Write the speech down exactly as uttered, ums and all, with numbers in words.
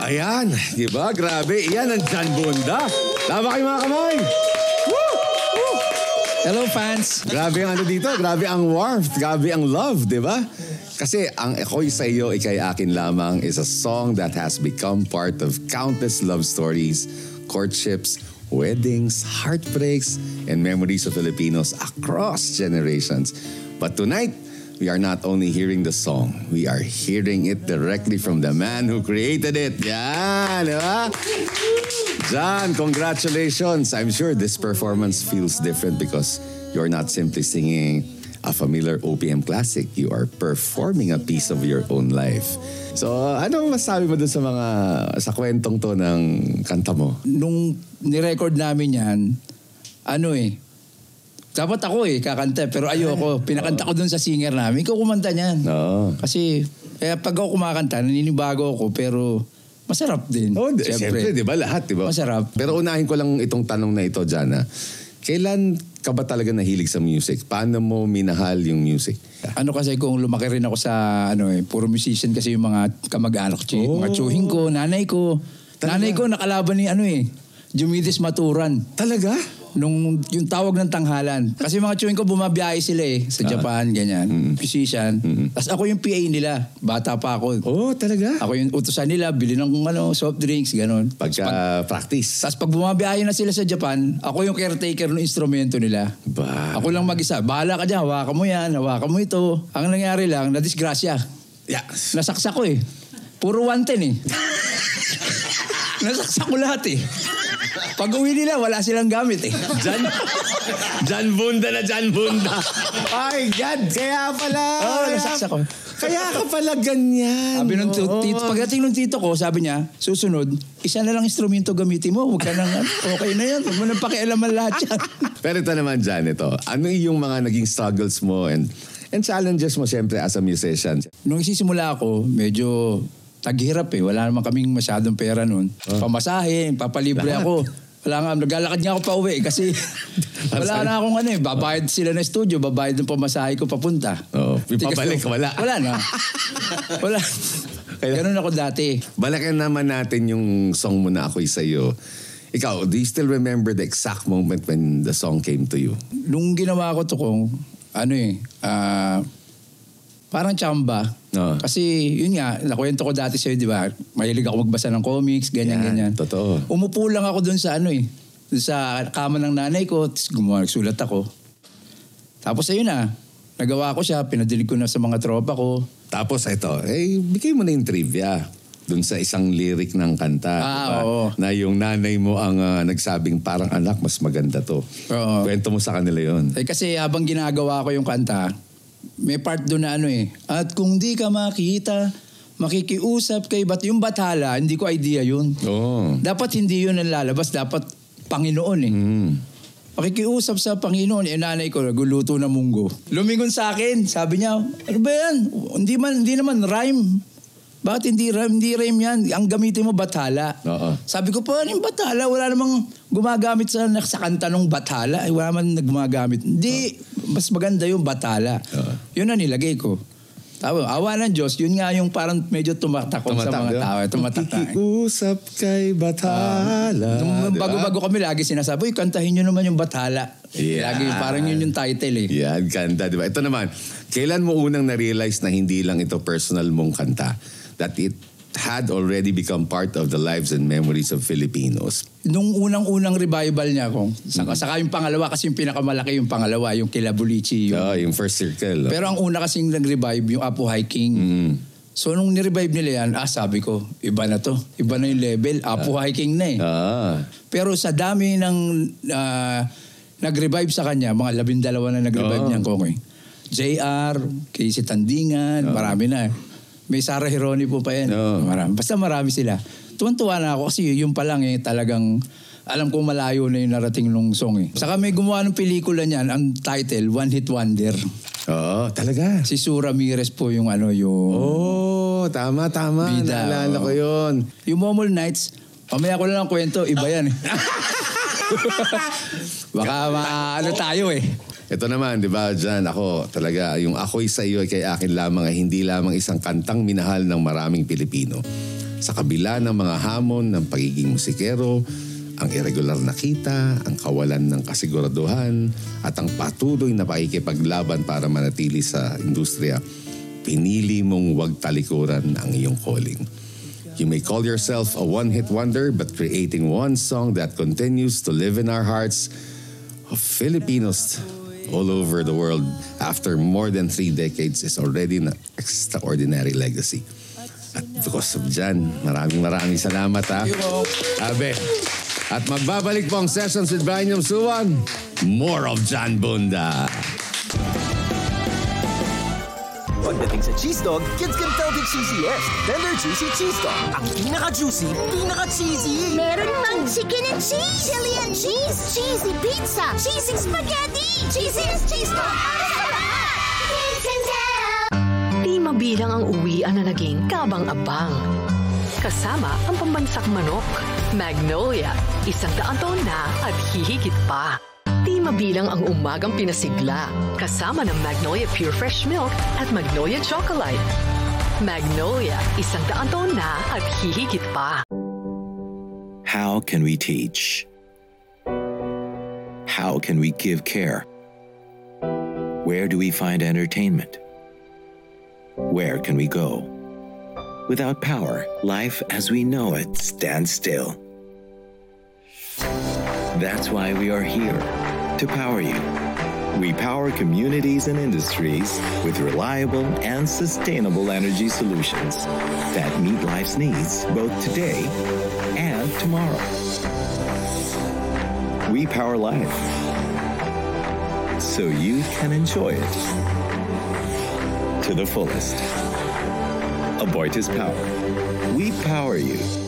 Ayan, di ba? Grabe. Iyan ang John Bunda. Tama kayo mga kamay. Woo! Woo! Hello, fans. Grabe ang ano dito. Grabe ang warmth. Grabe ang love, di ba? Kasi ang Ako'y sa iyo, ikay akin lamang is a song that has become part of countless love stories, courtships, weddings, heartbreaks, and memories of Filipinos across generations. But tonight, we are not only hearing the song, we are hearing it directly from the man who created it. Yan, di ba? John, congratulations. I'm sure this performance feels different because you're not simply singing a familiar O P M classic. You are performing a piece of your own life. So, ano masabi mo dun sa mga, sa kwentong to ng kanta mo? Nung nirecord namin yan, ano eh, dapat ako eh, kakanta. Pero ayoko, pinakanta ko dun sa singer namin. Ikaw kumanta niyan. Oo. Kasi, kaya pag ako kumakanta, naninibago ako, pero masarap din. Oh, siyempre, di ba? Lahat, di ba? Masarap. Pero unahin ko lang itong tanong na ito, Jana. Kailan ka ba talaga nahilig sa music? Paano mo minahal yung music? Ano kasi kung lumaki rin ako sa, ano eh, puro musician kasi yung mga kamag-anak ko. Oh. Mga tsuhin ko, nanay ko. Talaga? Nanay ko nakalaban ni ano eh, Jumidis Maturan. Talaga? Nung yung tawag ng tanghalan. Kasi mga chewing ko bumabiyahe sila eh. Sa Japan, ganyan. Mm. Musician. Mm. Tapos ako yung P A nila. Bata pa ako. Oh, talaga? Ako yung utusan nila. Bili ng ano, soft drinks, gano'n. Pagka-practice. Tapos pag bumabiyahe na sila sa Japan, ako yung caretaker ng instrumento nila. Ba? Ako lang mag-isa. Bahala ka dyan. Hawakan mo yan. Hawakan mo ito. Ang nangyari lang, na-disgrasya. Yeah. Nasaksak ko eh. Puro one ten eh. Nasaksak ko lahat eh. Pag uwi nila, wala silang gamit eh. Jan, Jan Bunda na Jan Bunda. Ay, God, kaya pala. Oo, oh, nasaksak ko. Kaya ka pala ganyan. Sabi nung Oo. tito, pagdating ng tito ko, sabi niya, susunod, isa na lang instrumento gamitin mo. Huwag ka nang, okay na yan. Huwag mo nang pakialaman lahat yan. Pero ito naman, Jan, ito. Ano yung mga naging struggles mo and and challenges mo siyempre as a musician? Nung isisimula ako, medyo taghirap eh. Wala naman kaming masyadong pera noon. Oh. Pamasahe, papalibre Lahat. ako. Wala nga, naglalakad nga ako pa uwi kasi wala na akong ano eh. Babayad sila ng studio, babayad ng pamasahe ko papunta. Oo. Tigas Pabalik, ko. wala. Wala na. Wala. Ganun ako dati. Balikan naman natin yung song mo na Ako'y Sa'yo. Ikaw, do you still remember the exact moment when the song came to you? Nung ginawa ko to kung, ano eh, ah, parang tsamba. Oo. Kasi yun nga, nakwento ko dati sa'yo, di ba? Mahilig ako magbasa ng comics, ganyan, Yan, ganyan. totoo. Umupo lang ako dun sa ano eh, dun sa kama ng nanay ko, tapos gumawa, nagsulat ako. Tapos ayun na, nagawa ko siya, pinadilig ko na sa mga tropa ko. Tapos ito, eh, bigay mo na yung trivia dun sa isang lyric ng kanta. Ah, diba? oo. Na yung nanay mo ang ah, nagsabing parang anak, mas maganda to. Oo. Kwento mo sa kanila yun. Eh, kasi habang ginagawa ko yung kanta, may part doon na ano eh, at kung di ka makita, makikiusap kay bat yung bathala, hindi ko idea yun. Oo. Dapat hindi yun ang lalabas, dapat Panginoon eh. Mm. Makikiusap sa Panginoon, eh nanay ko, naguluto na munggo. Lumingon sa akin, sabi niya, ano ba yan? Hindi, man, hindi naman rhyme. Bakit hindi rhyme? Hindi rhyme yan. Ang gamitin mo, bathala. Oo. Sabi ko, paano yung bathala? Wala namang gumagamit sa, sa kanta ng bathala. Ay, wala man naggumagamit. Hindi, mas maganda yung bathala. Oo. Yun ang nilagay ko. Tama, awa ng Diyos, yun nga yung parang medyo tumatakot sa mga tao. Tumatak. Makikiusap kay Bathala. Nung Diba? bago-bago kami, lagi sinasabi, uy, kantahin nyo naman yung bathala. Yeah. Lagi, parang yun yung title eh. Yan, kanta, di ba? Ito naman, kailan mo unang na-realize na hindi lang ito personal mong kanta? That it had already become part of the lives and memories of Filipinos? Nung unang-unang revival niya ko, saka, saka yung pangalawa, kasi yung pinakamalaki yung pangalawa, yung kila Bulichi. Yung, Oh, yung first circle. pero ang una kasing nag-revive, yung Apo Hiking. Mm. So nung ni-revive nila yan, ah sabi ko, iba na to. Iba na yung level. Apo Hiking na eh. Ah. Pero sa dami ng ah, nag-revive sa kanya, mga labindalawa na nag-revive Oh. niyan ko. J R, Casey Tandingan, Oh. marami na. May Sarah Hironi po pa yan. Oh. Marami. Basta marami sila. Tuwan-tuwa na ako kasi yung pa lang eh, talagang alam ko malayo na yung narating nung song eh. Saka may gumawa ng pelikula niyan, ang title, One Hit Wonder. Oo, talaga. Si Sue Ramirez po yung ano, yung... Oh, tama, tama. Bida, Naalala oo. ko yun. Yung Momol Nights, mamaya ko lang kwento, iba yan eh. Baka maano tayo eh. Ito naman, di ba, Jan, ako talaga, yung Ako'y Sa Iyo ay kay akin lamang ay hindi lamang isang kantang minahal ng maraming Pilipino. Sa kabila ng mga hamon ng pagiging musikero, ang irregular na kita, ang kawalan ng kasiguraduhan, at ang patuloy na pakikipaglaban para manatili sa industriya, pinili mong wag talikuran ang iyong calling. You may call yourself a one-hit wonder, but creating one song that continues to live in our hearts of Filipinos all over the world after more than three decades is already an extraordinary legacy. At because of dyan, maraming maraming salamat ha. Abe. At magbabalik po ang Sessions with Brian Yamsuan. More of John Bunda. Pagdating sa cheese dog, kids can tell the cheesiest. Tender Juicy Cheese Dog. Ang pinaka-juicy, pinaka-cheesy. Meron pang chicken and cheese, chili and cheese, cheesy pizza, cheesy spaghetti, cheesiest cheese dog. Kids can tell. Di mabilang ang uwian na naging kabang-abang. Kasama ang pambansang manok, Magnolia, isang daan taon na at hihigit pa. Di mabilang ang umagang pinasigla, kasama ng Magnolia Pure Fresh Milk at Magnolia Chocolate. Magnolia, isang daan taon na at hihigit pa. How can we teach? How can we give care? Where do we find entertainment? Where can we go? Without power, life as we know it stands still. That's why we are here, to power you. We power communities and industries with reliable and sustainable energy solutions that meet life's needs both today and tomorrow. We power life so you can enjoy it to the fullest. Aboitiz Power. We power you.